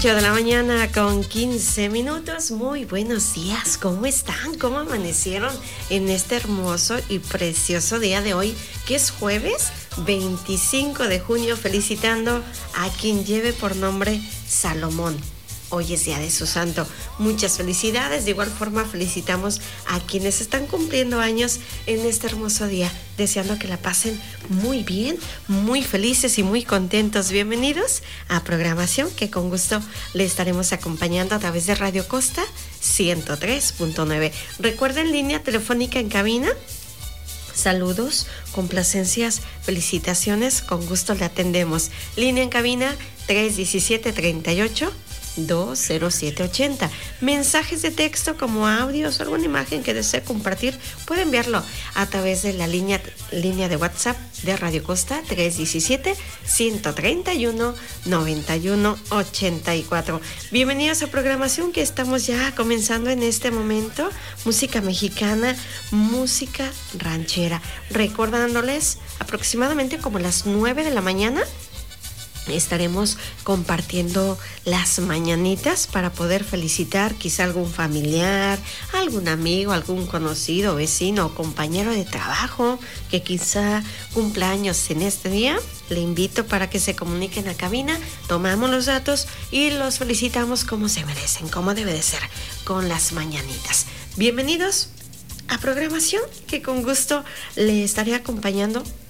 8 de la mañana con 15 minutos. Muy buenos días, ¿cómo están? ¿Cómo amanecieron en este hermoso y precioso día de hoy, que es jueves 25 de junio? Felicitando a quien lleve por nombre Salomón. Hoy es día de su santo. Muchas felicidades. De igual forma felicitamos a quienes están cumpliendo años en este hermoso día, deseando que la pasen muy bien, muy felices y muy contentos. Bienvenidos a programación que con gusto le estaremos acompañando a través de Radio Costa 103.9. Recuerden, línea telefónica en cabina. Saludos, complacencias, felicitaciones, con gusto le atendemos. Línea en cabina 317-38-20780. Mensajes de texto como audios o alguna imagen que desee compartir, puede enviarlo a través de la línea de WhatsApp de Radio Costa 317-131-9184. Bienvenidos a programación que estamos ya comenzando en este momento. Música mexicana, música ranchera. Recordándoles, aproximadamente como las 9 de la mañana estaremos compartiendo las mañanitas para poder felicitar quizá algún familiar, algún amigo, algún conocido, vecino o compañero de trabajo que quizá cumpla años en este día. Le invito para que se comuniquen a cabina, tomamos los datos y los felicitamos como se merecen, como debe de ser, con las mañanitas. Bienvenidos a programación que con gusto le estaré acompañando